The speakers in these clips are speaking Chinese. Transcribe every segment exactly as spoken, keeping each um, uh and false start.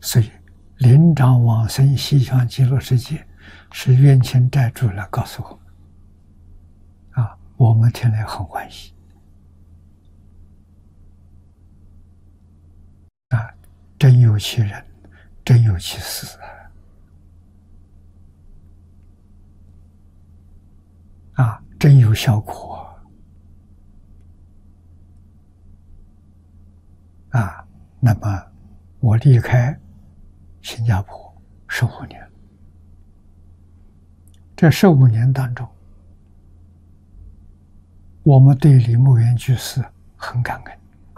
所以灵长往生西方极乐世界是冤亲债主来告诉我们啊，我们听了很欢喜啊，真有其人，真有其事啊，真有效果啊。那么我离开新加坡十五年，这十五年当中，我们对李牧原居士很感恩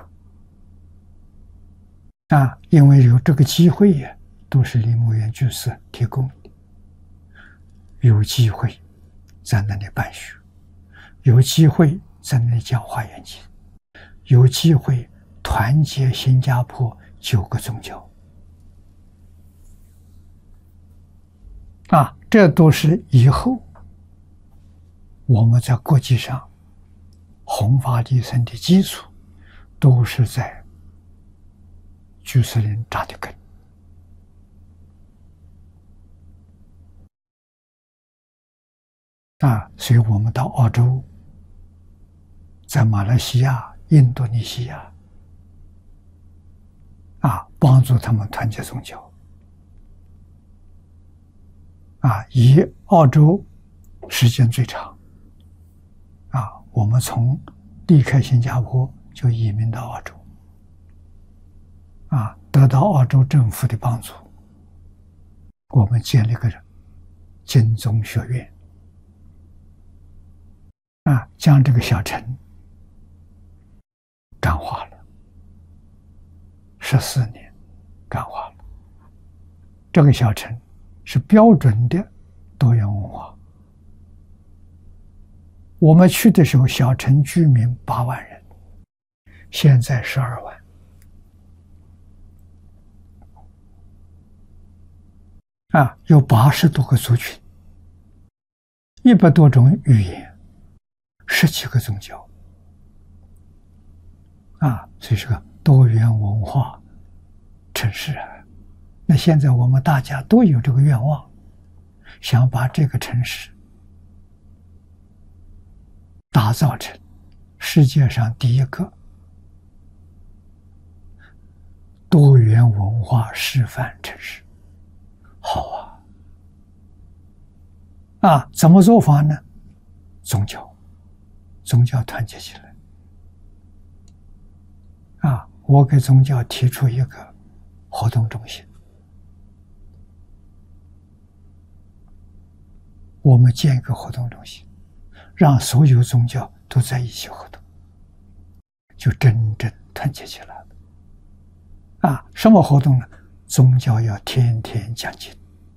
啊，因为有这个机会呀，都是李牧原居士提供的，有机会在那里办学，有机会在那里讲华严经，有机会团结新加坡九个宗教啊，这都是以后我们在国际上弘法利生的基础，都是在居士林扎的根啊。所以我们到澳洲，在马来西亚、印度尼西亚啊，帮助他们团结宗教啊。以澳洲时间最长啊，我们从离开新加坡就移民到澳洲啊，得到澳洲政府的帮助，我们建立个经宗学院啊，将这个小城感化了十四年，感化了。这个小城是标准的多元文化。我们去的时候，小城居民八万人，现在十二万。啊，有八十多个族群，一百多种语言，十几个宗教，啊，所以是个多元文化城市啊。那现在我们大家都有这个愿望，想把这个城市打造成世界上第一个多元文化示范城市。好啊！啊，怎么做法呢？宗教，宗教团结起来。啊，我给宗教提出一个活动中心，我们建一个活动中心，让所有宗教都在一起活动，就真正团结起来了。啊，什么活动呢？宗教要天天讲经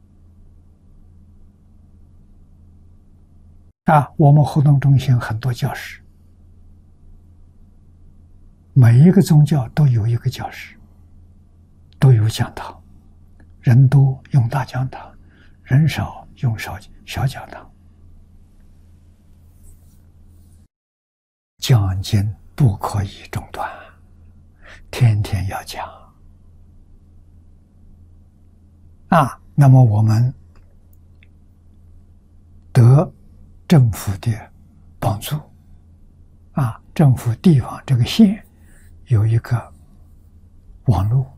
啊！我们活动中心很多教室，每一个宗教都有一个教室，都有讲堂，人多用大讲堂，人少用小小讲堂。讲经不可以中断，天天要讲。啊，那么我们得政府的帮助啊，政府地方这个县有一个网络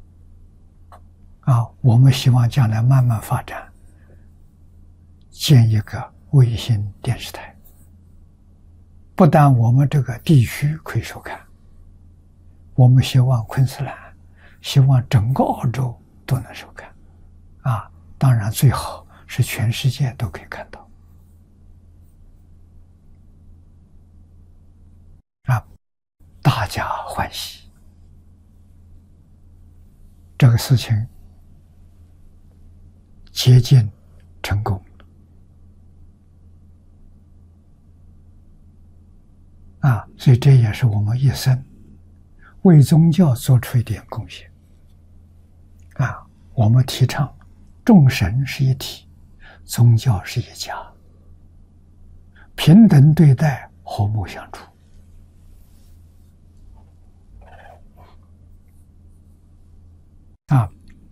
啊，我们希望将来慢慢发展，建一个卫星电视台，不但我们这个地区可以收看，我们希望昆士兰，希望整个澳洲都能收看。啊，当然最好是全世界都可以看到。啊，大家欢喜，这个事情接近成功啊，所以这也是我们一生为宗教做出一点贡献啊。我们提倡众神是一体，宗教是一家，平等对待，和睦相处。啊，